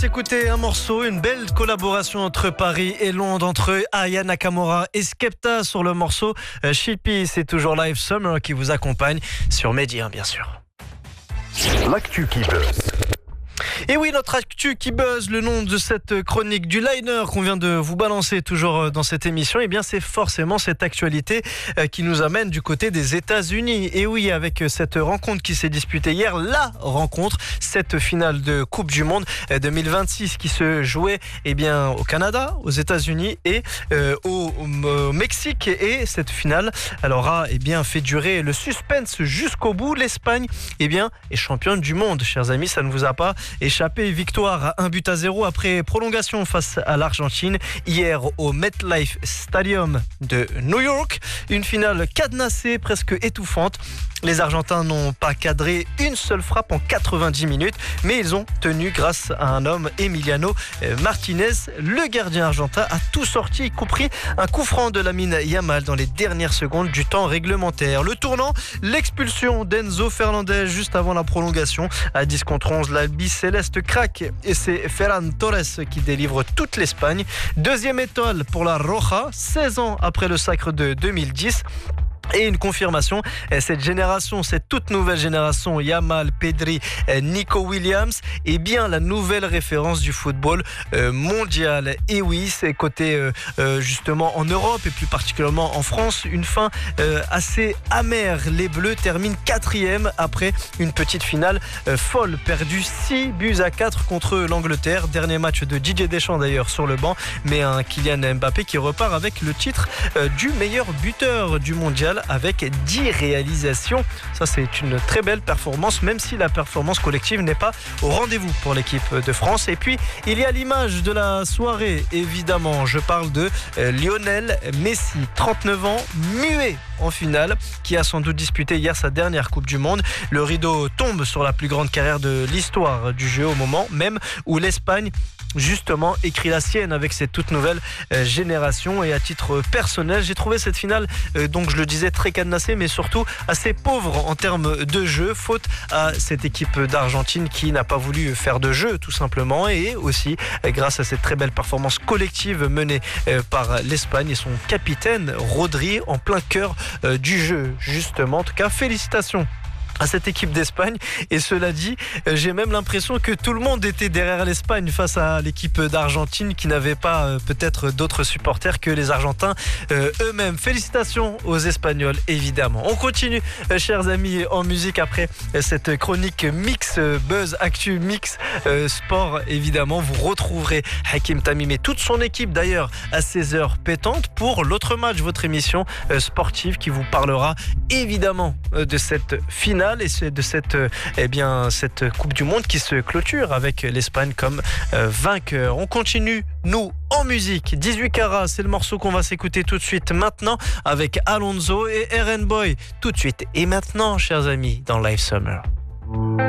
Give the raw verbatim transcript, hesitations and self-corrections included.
Écoutez un morceau, une belle collaboration entre Paris et Londres, entre Aya Nakamura et Skepta sur le morceau Shippy. C'est toujours Live Summer qui vous accompagne sur Média, bien sûr. L'actu qui buzz. Et oui, notre actu qui buzz, le nom de cette chronique du liner qu'on vient de vous balancer toujours dans cette émission, eh bien c'est forcément cette actualité qui nous amène du côté des États-Unis. Et oui, avec cette rencontre qui s'est disputée hier, la rencontre, cette finale de Coupe du Monde deux mille vingt-six qui se jouait eh bien au Canada, aux États-Unis et euh, au, au Mexique. Et cette finale alors a eh bien fait durer le suspense jusqu'au bout. L'Espagne eh bien est championne du monde, chers amis, ça ne vous a pas échappé. Victoire à un but à zéro après prolongation face à l'Argentine hier au MetLife Stadium de New York. Une finale cadenassée, presque étouffante. Les Argentins n'ont pas cadré une seule frappe en quatre-vingt-dix minutes, mais ils ont tenu grâce à un homme, Emiliano Martinez. Le gardien argentin a tout sorti, y compris un coup franc de Lamine Yamal dans les dernières secondes du temps réglementaire. Le tournant, l'expulsion d'Enzo Fernandez juste avant la prolongation. À dix contre onze, l'Albi Céleste craque et c'est Ferran Torres qui délivre toute l'Espagne. Deuxième étoile pour la Roja, seize ans après le sacre de deux mille dix. Et une confirmation, cette génération, cette toute nouvelle génération, Yamal, Pedri, Nico Williams, est bien la nouvelle référence du football mondial. Et oui, c'est côté justement en Europe et plus particulièrement en France, une fin assez amère. Les Bleus terminent quatrième après une petite finale folle, perdue six buts à quatre contre l'Angleterre. Dernier match de Didier Deschamps d'ailleurs sur le banc, mais un Kylian Mbappé qui repart avec le titre du meilleur buteur du mondial, avec dix réalisations. Ça, c'est une très belle performance, même si la performance collective n'est pas au rendez-vous pour l'équipe de France. Et puis, il y a l'image de la soirée, évidemment. Je parle de Lionel Messi, trente-neuf ans, muet en finale, qui a sans doute disputé hier sa dernière Coupe du Monde. Le rideau tombe sur la plus grande carrière de l'histoire du jeu au moment même où l'Espagne justement écrit la sienne avec cette toute nouvelle euh, génération. Et à titre personnel, j'ai trouvé cette finale euh, donc je le disais très cadenassée, mais surtout assez pauvre en termes de jeu, faute à cette équipe d'Argentine qui n'a pas voulu faire de jeu tout simplement, et aussi euh, grâce à cette très belle performance collective menée euh, par l'Espagne et son capitaine Rodri en plein cœur euh, du jeu justement. En tout cas, félicitations à cette équipe d'Espagne. Et cela dit, j'ai même l'impression que tout le monde était derrière l'Espagne face à l'équipe d'Argentine qui n'avait pas euh, peut-être d'autres supporters que les Argentins euh, eux-mêmes. Félicitations aux Espagnols, évidemment. On continue, euh, chers amis, en musique après euh, cette chronique mix, euh, buzz, actu, mix, euh, sport, évidemment. Vous retrouverez Hakim Tamim et toute son équipe d'ailleurs à seize heures pétantes pour l'autre match, votre émission euh, sportive qui vous parlera évidemment euh, de cette finale et c'est de cette, eh bien, cette Coupe du Monde qui se clôture avec l'Espagne comme euh, vainqueur. On continue, nous, en musique. dix-huit carats, c'est le morceau qu'on va s'écouter tout de suite maintenant avec Alonso et Eren Boy. Tout de suite et maintenant, chers amis, dans Live Summer.